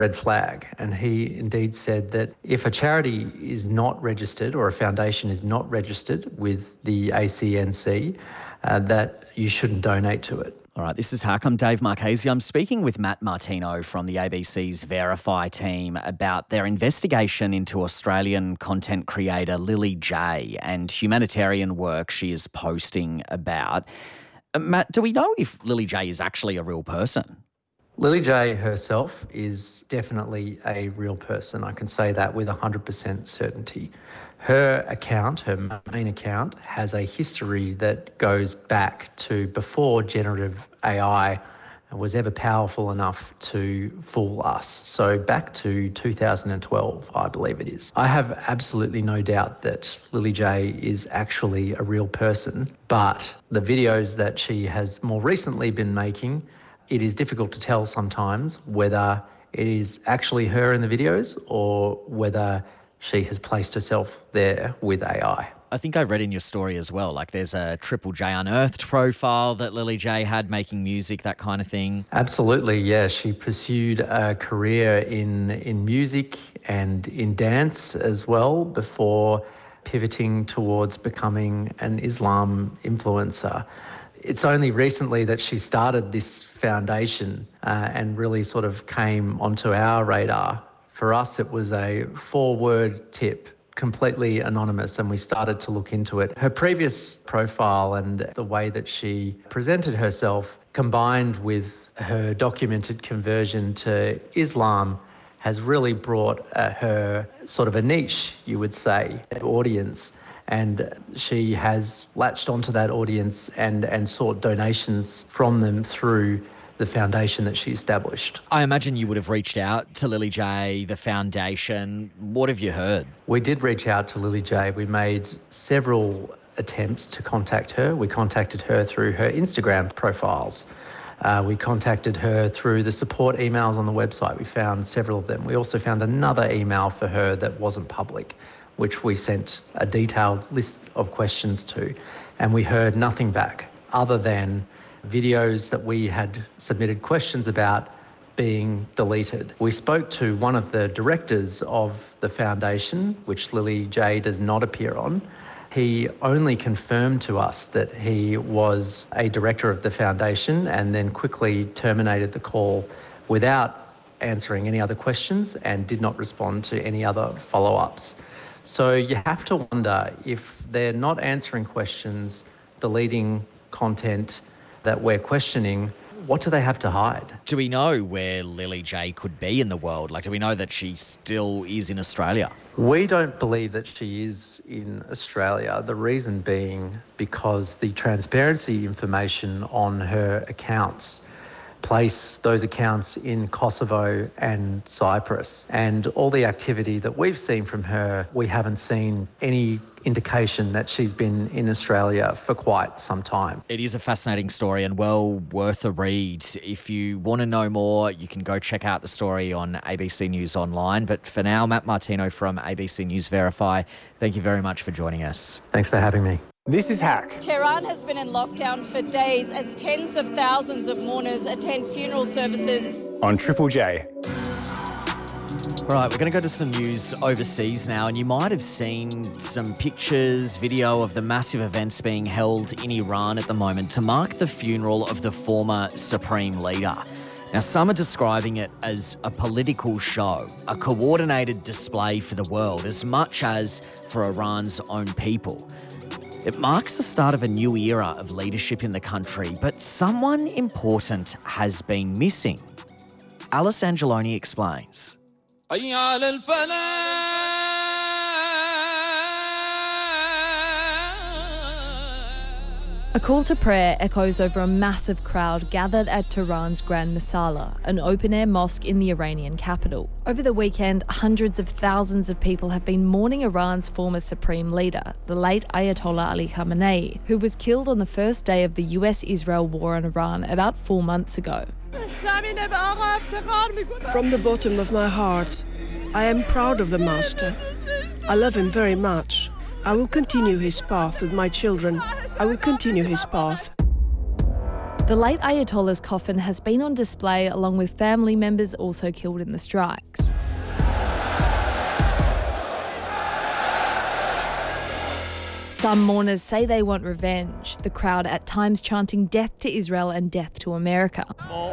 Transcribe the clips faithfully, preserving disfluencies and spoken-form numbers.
red flag. And he indeed said that if a charity is not registered or a foundation is not registered with the A C N C, uh, that you shouldn't donate to it. All right, this is Hack. I'm Dave Marchese. I'm speaking with Matt Martino from the A B C's Verify team about their investigation into Australian content creator Lily J and humanitarian work she is posting about. Uh, Matt, do we know if Lily J is actually a real person? Lily J herself is definitely a real person. I can say that with one hundred percent certainty. Her account, her main account, has a history that goes back to before generative A I was ever powerful enough to fool us. So back to two thousand twelve, I believe it is. I have absolutely no doubt that Lily J is actually a real person, but the videos that she has more recently been making, it is difficult to tell sometimes whether it is actually her in the videos or whether she has placed herself there with A I. I think I read in your story as well, like there's a Triple J Unearthed profile that Lily J had making music, that kind of thing. Absolutely, yeah. She pursued a career in, in music and in dance as well before pivoting towards becoming an Islam influencer. It's only recently that she started this foundation uh, and really sort of came onto our radar. For us, it was a four-word tip, completely anonymous, and we started to look into it. Her previous profile and the way that she presented herself, combined with her documented conversion to Islam, has really brought uh, her sort of a niche, you would say, audience. And she has latched onto that audience and, and sought donations from them through the foundation that she established. I imagine you would have reached out to Lily J, the foundation. What have you heard? We did reach out to Lily J. We made several attempts to contact her. We contacted her through her Instagram profiles. Uh, we contacted her through the support emails on the website. We found several of them. We also found another email for her that wasn't public, which we sent a detailed list of questions to, and we heard nothing back other than videos that we had submitted questions about being deleted. We spoke to one of the directors of the foundation, which Lily J does not appear on. He only confirmed to us that he was a director of the foundation and then quickly terminated the call without answering any other questions and did not respond to any other follow-ups. So you have to wonder if they're not answering questions, deleting content that we're questioning, what do they have to hide? Do we know where Lily J could be in the world? Like, do we know that she still is in Australia? We don't believe that she is in Australia. The reason being because the transparency information on her accounts place those accounts in Kosovo and Cyprus. And all the activity that we've seen from her, we haven't seen any indication that she's been in Australia for quite some time. It is a fascinating story and well worth a read. If you want to know more, you can go check out the story on A B C News Online. But for now, Matt Martino from A B C News Verify, thank you very much for joining us. Thanks for having me. This is Hack. Tehran has been in lockdown for days as tens of thousands of mourners attend funeral services On Triple J. All right, we're going to go to some news overseas now, and you might have seen some pictures, video of the massive events being held in Iran at the moment to mark the funeral of the former supreme leader. Now, some are describing it as a political show, a coordinated display for the world, as much as for Iran's own people. It marks the start of a new era of leadership in the country, but someone important has been missing. Alice Angeloni explains. A call to prayer echoes over a massive crowd gathered at Tehran's Grand Masala, an open-air mosque in the Iranian capital. Over the weekend, hundreds of thousands of people have been mourning Iran's former supreme leader, the late Ayatollah Ali Khamenei, who was killed on the first day of the U S-Israel war on Iran about four months ago. From the bottom of my heart, I am proud of the Master. I love him very much. I will continue his path with my children. I will continue his path. The late Ayatollah's coffin has been on display along with family members also killed in the strikes. Some mourners say they want revenge, the crowd at times chanting death to Israel and death to America.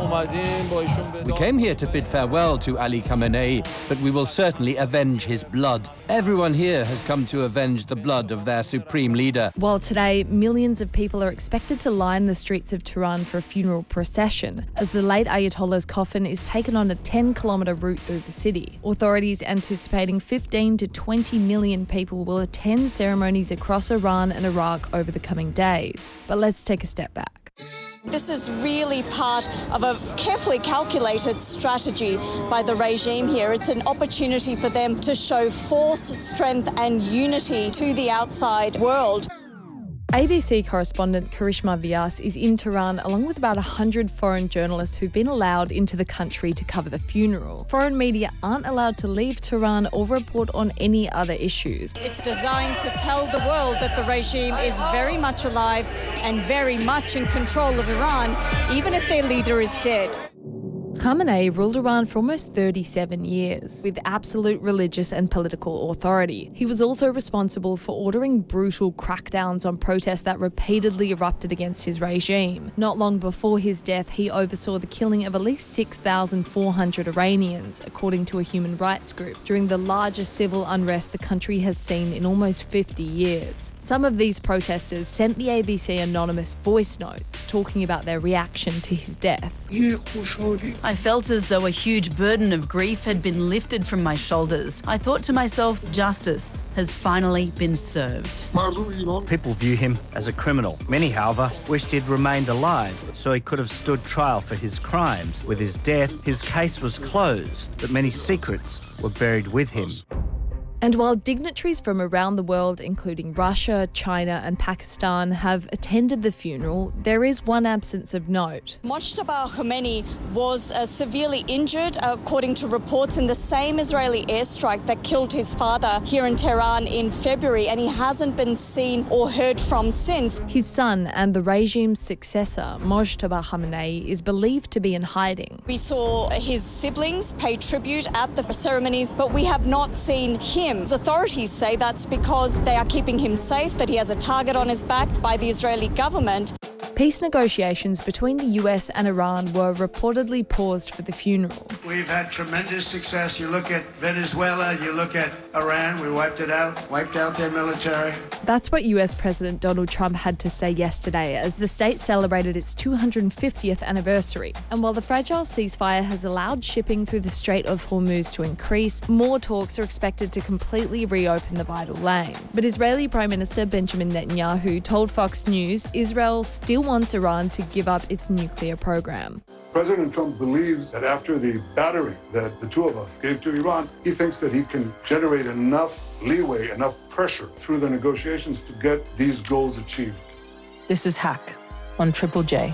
We came here to bid farewell to Ali Khamenei, but we will certainly avenge his blood. Everyone here has come to avenge the blood of their supreme leader. While today, millions of people are expected to line the streets of Tehran for a funeral procession, as the late Ayatollah's coffin is taken on a ten kilometre route through the city. Authorities anticipating fifteen to twenty million people will attend ceremonies across Iran and Iraq over the coming days. But let's take a step back. This is really part of a carefully calculated strategy by the regime here. It's an opportunity for them to show force, strength and unity to the outside world. A B C correspondent Karishma Vyas is in Tehran along with about one hundred foreign journalists who've been allowed into the country to cover the funeral. Foreign media aren't allowed to leave Tehran or report on any other issues. It's designed to tell the world that the regime is very much alive and very much in control of Iran, even if their leader is dead. Khamenei ruled Iran for almost thirty-seven years, with absolute religious and political authority. He was also responsible for ordering brutal crackdowns on protests that repeatedly erupted against his regime. Not long before his death, he oversaw the killing of at least six thousand four hundred Iranians, according to a human rights group, during the largest civil unrest the country has seen in almost fifty years. Some of these protesters sent the A B C anonymous voice notes talking about their reaction to his death. I felt as though a huge burden of grief had been lifted from my shoulders. I thought to myself, justice has finally been served. People view him as a criminal. Many, however, wished he'd remained alive so he could have stood trial for his crimes. With his death, his case was closed, but many secrets were buried with him. And while dignitaries from around the world, including Russia, China and Pakistan, have attended the funeral, there is one absence of note. Mojtaba Khomeini was uh, severely injured, according to reports, in the same Israeli airstrike that killed his father here in Tehran in February, and he hasn't been seen or heard from since. His son and the regime's successor, Mojtaba Khomeini, is believed to be in hiding. We saw his siblings pay tribute at the ceremonies, but we have not seen him. Authorities say that's because they are keeping him safe, that he has a target on his back by the Israeli government. Peace negotiations between the U S and Iran were reportedly paused for the funeral. We've had tremendous success. You look at Venezuela, you look at Iran, we wiped it out, wiped out their military. That's what U S President Donald Trump had to say yesterday as the state celebrated its two hundred fiftieth anniversary. And while the fragile ceasefire has allowed shipping through the Strait of Hormuz to increase, more talks are expected to completely reopen the vital lane. But Israeli Prime Minister Benjamin Netanyahu told Fox News Israel still wants Iran to give up its nuclear program. President Trump believes that after the battery that the two of us gave to Iran, he thinks that he can generate enough leeway, enough pressure through the negotiations to get these goals achieved. This is Hack on Triple J.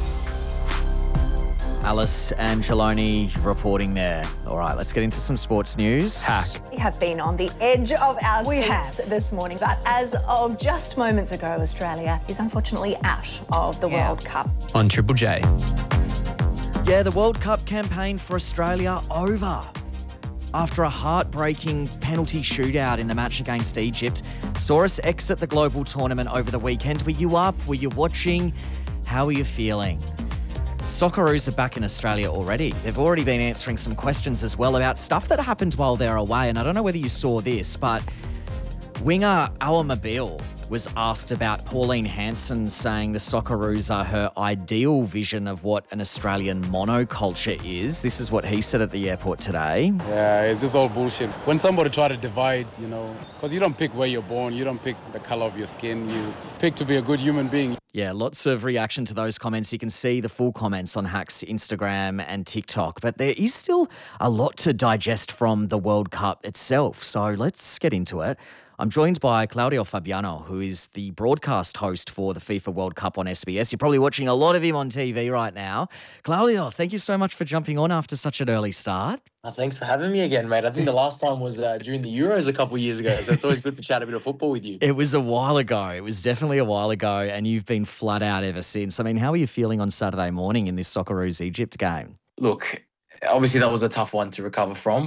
Alice Angeloni reporting there. All right, let's get into some sports news. Hack. We have been on the edge of our we seats have. this morning, but as of just moments ago, Australia is unfortunately out of the Yeah. World Cup. On Triple J. Yeah, the World Cup campaign for Australia over. After a heartbreaking penalty shootout in the match against Egypt, saw us exit the global tournament over the weekend. Were you up? Were you watching? How are you feeling? Socceroos are back in Australia already. They've already been answering some questions as well about stuff that happened while they're away. And I don't know whether you saw this, but winger Awa Mabil was asked about Pauline Hanson saying the Socceroos are her ideal vision of what an Australian monoculture is. This is what he said at the airport today. Yeah, it's just all bullshit. When somebody try to divide, you know, because you don't pick where you're born, you don't pick the color of your skin, you pick to be a good human being. Yeah, lots of reaction to those comments. You can see the full comments on Hack's Instagram and TikTok, but there is still a lot to digest from the World Cup itself. So let's get into it. I'm joined by Claudio Fabiano, who is the broadcast host for the FIFA World Cup on S B S. You're probably watching a lot of him on T V right now. Claudio, thank you so much for jumping on after such an early start. Oh, thanks for having me again, mate. I think the last time was uh, during the Euros a couple of years ago, so it's always good to chat a bit of football with you. It was a while ago. It was definitely a while ago, and you've been flat out ever since. I mean, how are you feeling on Saturday morning in this Socceroos Egypt game? Look, obviously that was a tough one to recover from.